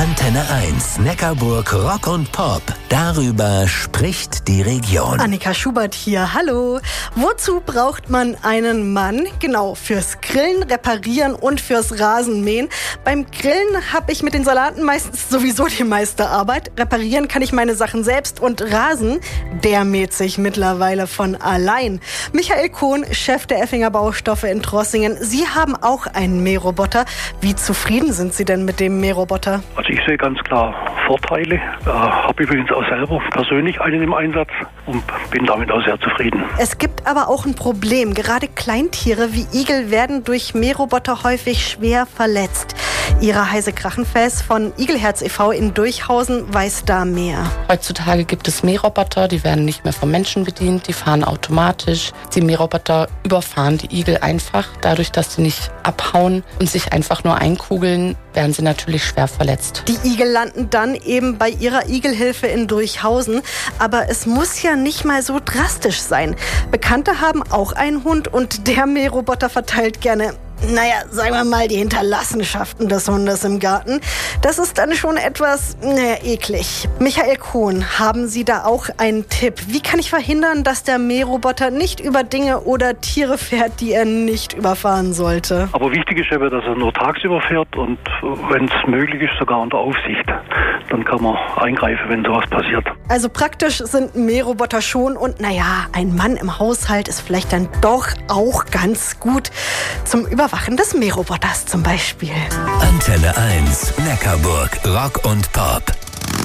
Antenne 1, Neckarburg Rock und Pop. Darüber spricht die Region. Annika Schubert hier, hallo. Wozu braucht man einen Mann? Genau, fürs Grillen, Reparieren und fürs Rasenmähen. Beim Grillen habe ich mit den Salaten meistens sowieso die meiste Arbeit. Reparieren kann ich meine Sachen selbst und Rasen, der mäht sich mittlerweile von allein. Michael Kohn, Chef der Effinger Baustoffe in Trossingen. Sie haben auch einen Mähroboter. Wie zufrieden sind Sie denn mit dem Mähroboter? Also ich sehe ganz klar Vorteile. Habe übrigens auch selber persönlich einen im Einsatz und bin damit auch sehr zufrieden. Es gibt aber auch ein Problem. Gerade Kleintiere wie Igel werden durch Mähroboter häufig schwer verletzt. Ihre Heise Krachenfels von Igelherz e.V. in Durchhausen weiß da mehr. Heutzutage gibt es Mähroboter, die werden nicht mehr vom Menschen bedient, die fahren automatisch. Die Mähroboter überfahren die Igel einfach. Dadurch, dass sie nicht abhauen und sich einfach nur einkugeln, werden sie natürlich schwer verletzt. Die Igel landen dann eben bei ihrer Igelhilfe in Durchhausen. Aber es muss ja nicht mal so drastisch sein. Bekannte haben auch einen Hund und der Mähroboter verteilt gerne, sagen wir mal, die Hinterlassenschaften des Hundes im Garten. Das ist dann schon etwas, eklig. Michael Kohn, haben Sie da auch einen Tipp? Wie kann ich verhindern, dass der Mähroboter nicht über Dinge oder Tiere fährt, die er nicht überfahren sollte? Aber wichtig ist eben, dass er nur tagsüber fährt und wenn es möglich ist, sogar unter Aufsicht. Dann kann man eingreifen, wenn sowas passiert. Also praktisch sind Mähroboter schon und ein Mann im Haushalt ist vielleicht dann doch auch ganz gut zum Überwachen des Mähroboters zum Beispiel. Antenne 1, Neckarburg Rock und Pop.